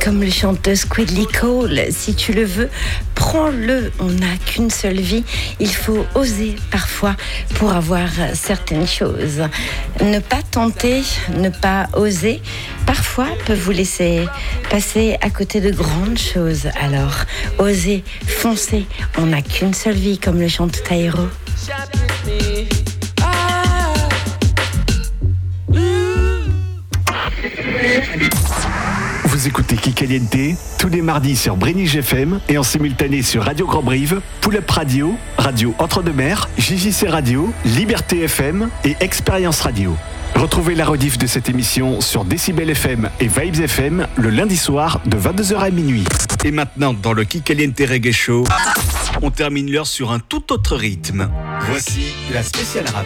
comme le chanteur Squidly Cole, si tu le veux, prends-le, on n'a qu'une seule vie, il faut oser parfois pour avoir certaines choses. Ne pas tenter, ne pas oser, parfois peut vous laisser passer à côté de grandes choses. Alors, osez, foncez, on n'a qu'une seule vie, comme le chante Taïro. Vous écoutez Kikaliente tous les mardis sur Brénig FM et en simultané sur Radio Grand Brive, Pull Up Radio, Radio Entre-deux-Mers, JJC Radio, Liberté FM et Expérience Radio. Retrouvez la rediff de cette émission sur Décibel FM et Vibes FM le lundi soir de 22h à minuit. Et maintenant, dans le Kikaliente Reggae Show, on termine l'heure sur un tout autre rythme. Voici la spéciale rap.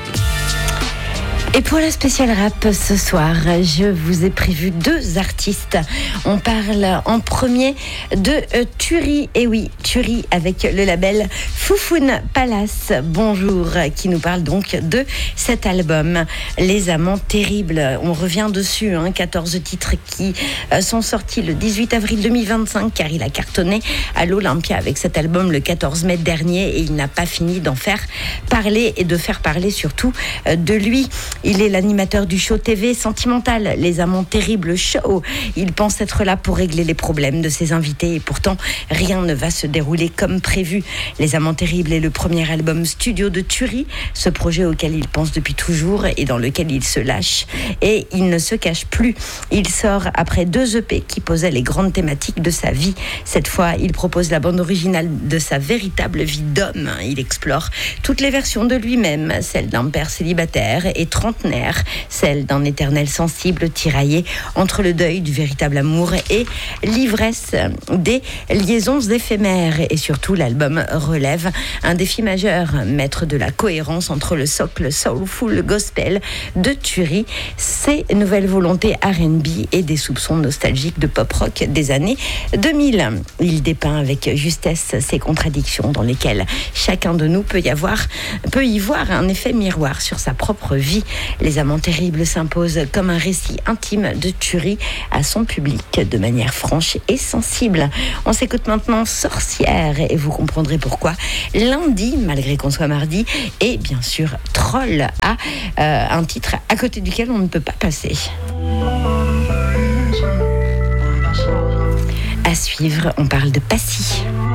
Et pour la spéciale rap ce soir, je vous ai prévu deux artistes. On parle en premier de Turi, et oui, Turi avec le label Foufoune Palace. Bonjour, qui nous parle donc de cet album, Les Amants Terribles. On revient dessus, 14 titres qui sont sortis le 18 avril 2025, car il a cartonné à l'Olympia avec cet album le 14 mai dernier, et il n'a pas fini d'en faire parler et de faire parler surtout de lui. Il est l'animateur du show TV Sentimental, Les Amants Terribles Show. Il pense être là pour régler les problèmes de ses invités et pourtant, rien ne va se dérouler comme prévu. Les Amants Terribles est le premier album studio de Turi, ce projet auquel il pense depuis toujours et dans lequel il se lâche. Et il ne se cache plus. Il sort après 2 EP qui posaient les grandes thématiques de sa vie. Cette fois, il propose la bande originale de sa véritable vie d'homme. Il explore toutes les versions de lui-même, celle d'un père célibataire et trentenaire, celle d'un éternel sensible tiraillé entre le deuil du véritable amour et l'ivresse des liaisons éphémères. Et surtout, l'album relève un défi majeur, mettre de la cohérence entre le socle soulful gospel de Turi, ses nouvelles volontés R&B et des soupçons nostalgiques de pop-rock des années 2000. Il dépeint avec justesse ces contradictions dans lesquelles chacun de nous peut y voir un effet miroir sur sa propre vie. Les Amants Terribles s'imposent comme un récit intime de Turi à son public de manière franche et sensible. On s'écoute maintenant Sorcière et vous comprendrez pourquoi lundi, malgré qu'on soit mardi, et bien sûr Troll a un titre à côté duquel on ne peut pas passer. À suivre, on parle de Passy.